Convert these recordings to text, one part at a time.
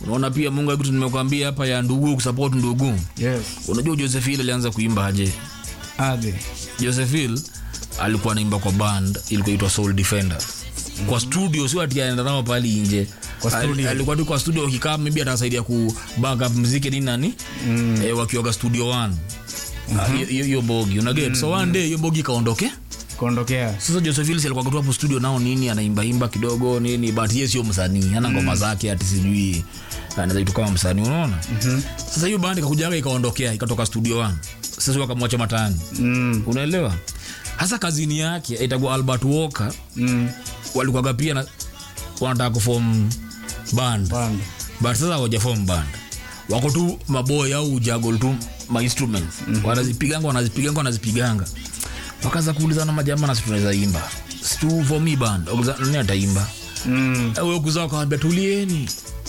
Unaona pia Mungu kitu nimekwambia hapa ya ndugu kusupport ndugu. Yes. Unajua Josephine alianza kuimba aje? Aje. Josephine alikuwa anaimba kwa band ilikuwa inaitwa Soul Defenders. Kwa studio sio ati anaenda nao pale nje. Alikuwa tu kwa studio kikaa maybe atasaidia ku back up muziki nini nani? Wakioga studio 1. Hiyo bogi unaget. So one day hiyo bogi kaondokea. Sasa Josephine alikuwa tu hapo studio nao nini anaimba kidogo nini but yeye sio msanii. Ana ngoma zake ati sijui anaweza kitu kama msanii unaona? Sasa hiyo band ikakujaga ikaondokea ikatoka studio 1. Sasa wakamwacha matani. Unaelewa? Hasa kazini yake itakuwa Albert Walker. Walikuwa pia na wanataka kuform band. But sasa hawajaform band. Wako tu maboy au juggle tu ma instruments. Wanazipiganga. Wakaanza kuulizana majamaa na tunaweza imba. Stu for me band. Nani ataimba? Wewe kuzao kaambia tulieni.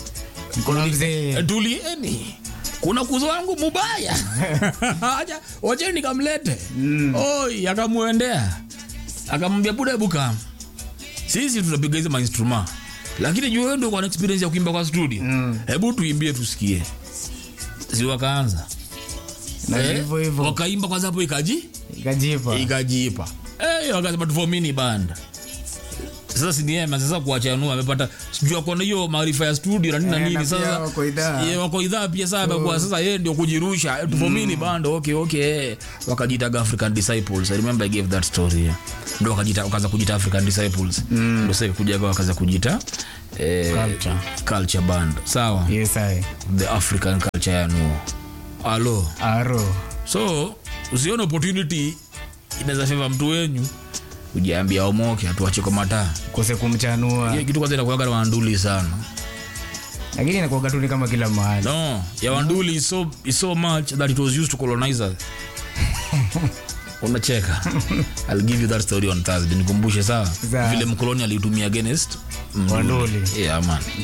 Tulieni. Kuna kuzo wangu mubaya. Acha wacha nikamlete. Oi akamuendea. Akamwambia buda buka. Sisi tunapiga hizo instrument. Lakini juu wewe ndio kwa experience ya kuimba kwa studio. Hebu tuimbie tusikie. Si wakaanza. Na hivyo wakaimba kwanza hapo ikajipa. Wakasema for mini band. Sasa si ndiye sasa kuachanua amepata sijui kwa hiyo maarifa ya studio na nini sasa wako idhaa pia sasa kwa sasa yeye ndio kujirusha for mini band okay wakajiita African Disciples. I remember I gave that story. Ndio wakaanza kujiita African Disciples. Ndio sasa kuja wakaanza kujiita culture band. Sawa? Yes the African culture ya nuo. Alo. So usione opportunity inaweza favor mtu wenyu ujiambia omoke atuache kwa mataa kose kumchanua. Hiyo kitu kwanza inakuwa kama Wanduli sana. Lakini inakuwa tu kama kila mahali. No, ya Wanduli is so much that it was used to colonize. Unacheka. I'll give you that story on Thursday. Nikumbushe sawa. Vile mkoloni alitumia against Wanduli. Yeah man.